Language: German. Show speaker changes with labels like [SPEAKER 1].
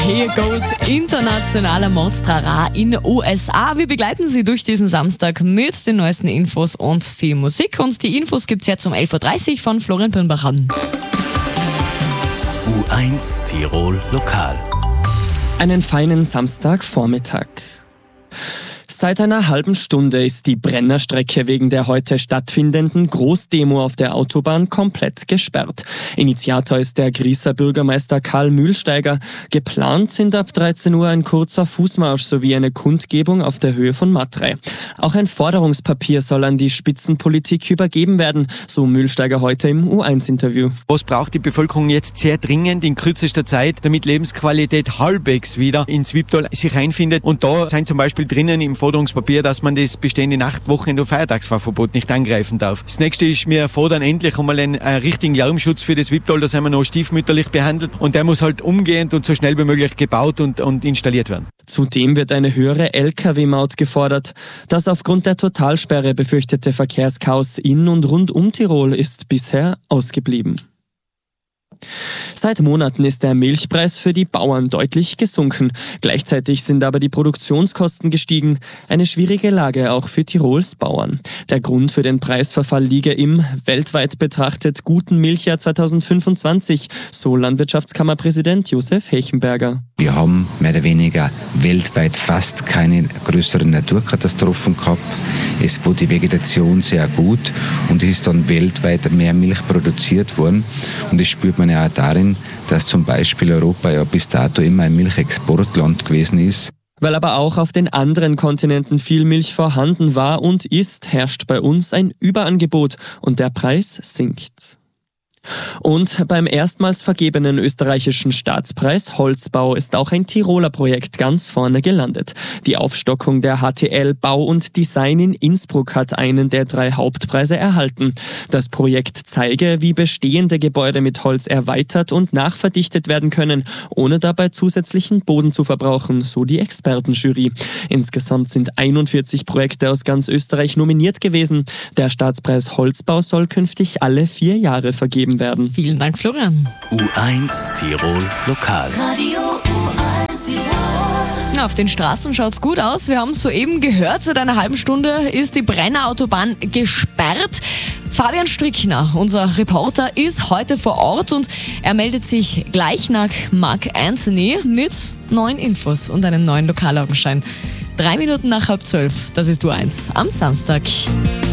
[SPEAKER 1] Here goes internationaler Monstrara in den USA. Wir begleiten Sie durch diesen Samstag mit den neuesten Infos und viel Musik. Und die Infos gibt es jetzt um 11.30 Uhr von Florian Birnbacher.
[SPEAKER 2] U1 Tirol Lokal.
[SPEAKER 3] Einen feinen Samstagvormittag. Seit einer halben Stunde ist die Brennerstrecke wegen der heute stattfindenden Großdemo auf der Autobahn komplett gesperrt. Initiator ist der Grießer Bürgermeister Karl Mühlsteiger. Geplant sind ab 13 Uhr ein kurzer Fußmarsch sowie eine Kundgebung auf der Höhe von Matrei. Auch ein Forderungspapier soll an die Spitzenpolitik übergeben werden, so Mühlsteiger heute im U1-Interview.
[SPEAKER 4] Was braucht die Bevölkerung jetzt sehr dringend in kürzester Zeit, damit Lebensqualität halbwegs wieder ins Wipptal sich einfindet? Und da sind zum Beispiel drinnen im Forderungspapier, dass man das bestehende Nachtwochenende- und Feiertagsfahrverbot nicht angreifen darf. Das nächste ist, wir fordern endlich einmal einen richtigen Lärmschutz für das Wipptal. Da sind wir noch stiefmütterlich behandelt und der muss halt umgehend und so schnell wie möglich gebaut und installiert werden.
[SPEAKER 3] Zudem wird eine höhere Lkw-Maut gefordert. Das aufgrund der Totalsperre befürchtete Verkehrschaos in und rund um Tirol ist bisher ausgeblieben. Seit Monaten ist der Milchpreis für die Bauern deutlich gesunken. Gleichzeitig sind aber die Produktionskosten gestiegen. Eine schwierige Lage auch für Tirols Bauern. Der Grund für den Preisverfall liege im weltweit betrachtet guten Milchjahr 2025, so Landwirtschaftskammerpräsident Josef Hechenberger.
[SPEAKER 5] Wir haben mehr oder weniger weltweit fast keine größeren Naturkatastrophen gehabt. Es war die Vegetation sehr gut und es ist dann weltweit mehr Milch produziert worden. Und das spürt man ja auch darin, dass zum Beispiel Europa ja bis dato immer ein Milchexportland gewesen ist.
[SPEAKER 3] Weil aber auch auf den anderen Kontinenten viel Milch vorhanden war und ist, herrscht bei uns ein Überangebot und der Preis sinkt. Und beim erstmals vergebenen österreichischen Staatspreis Holzbau ist auch ein Tiroler Projekt ganz vorne gelandet. Die Aufstockung der HTL Bau und Design in Innsbruck hat einen der 3 Hauptpreise erhalten. Das Projekt zeige, wie bestehende Gebäude mit Holz erweitert und nachverdichtet werden können, ohne dabei zusätzlichen Boden zu verbrauchen, so die Expertenjury. Insgesamt sind 41 Projekte aus ganz Österreich nominiert gewesen. Der Staatspreis Holzbau soll künftig alle 4 Jahre vergeben werden.
[SPEAKER 1] Vielen Dank, Florian.
[SPEAKER 2] U1 Tirol Lokal.
[SPEAKER 6] Radio U1 Tirol.
[SPEAKER 1] Auf den Straßen schaut's gut aus. Wir haben es soeben gehört, seit einer halben Stunde ist die Brennerautobahn gesperrt. Fabian Strickner, unser Reporter, ist heute vor Ort und er meldet sich gleich nach Mark Anthony mit neuen Infos und einem neuen Lokalaugenschein. 3 Minuten nach 11:30, das ist U1 am Samstag.